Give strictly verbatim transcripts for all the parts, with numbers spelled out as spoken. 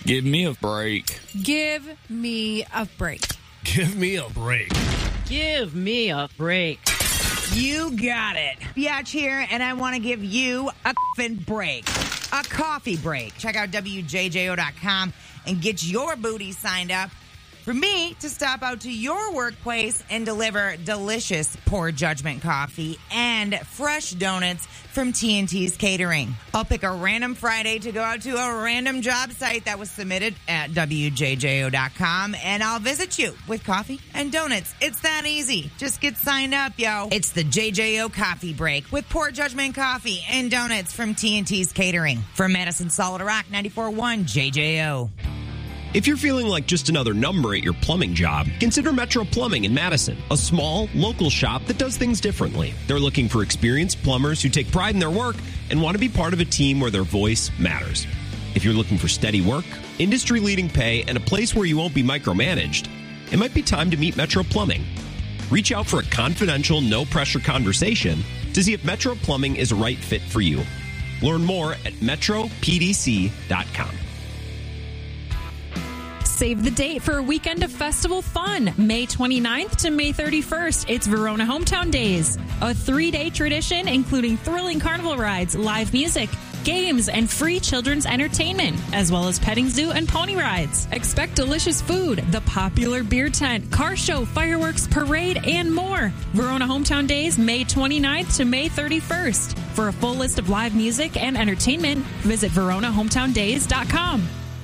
Give me a break. Give me a break. Give me a break. Give me a break. You got it. Biatch here, and I want to give you a f***ing break. A coffee break. Check out W J J O dot com and get your booty signed up for me to stop out to your workplace and deliver delicious Poor Judgment coffee and fresh donuts from T and T's Catering. I'll pick a random Friday to go out to a random job site that was submitted at W J J O dot com, and I'll visit you with coffee and donuts. It's that easy. Just get signed up, yo. It's the J J O Coffee Break with Poor Judgment coffee and donuts from T and T's Catering. From Madison Solid Rock, ninety-four point one J J O. If you're feeling like just another number at your plumbing job, consider Metro Plumbing in Madison, a small, local shop that does things differently. They're looking for experienced plumbers who take pride in their work and want to be part of a team where their voice matters. If you're looking for steady work, industry-leading pay, and a place where you won't be micromanaged, it might be time to meet Metro Plumbing. Reach out for a confidential, no-pressure conversation to see if Metro Plumbing is a right fit for you. Learn more at metro p d c dot com. Save the date for a weekend of festival fun. May twenty-ninth to May thirty-first, it's Verona Hometown Days. A three-day tradition including thrilling carnival rides, live music, games, and free children's entertainment, as well as petting zoo and pony rides. Expect delicious food, the popular beer tent, car show, fireworks, parade, and more. Verona Hometown Days, May twenty-ninth to May thirty-first. For a full list of live music and entertainment, visit verona hometown days dot com.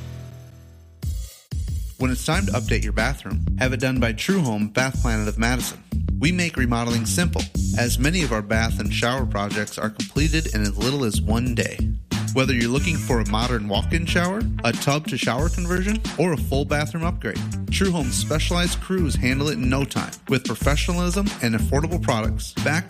When it's time to update your bathroom, have it done by True Home Bath Planet of Madison. We make remodeling simple, as many of our bath and shower projects are completed in as little as one day. Whether you're looking for a modern walk-in shower, a tub-to-shower conversion, or a full bathroom upgrade, True Home's specialized crews handle it in no time with professionalism and affordable products backed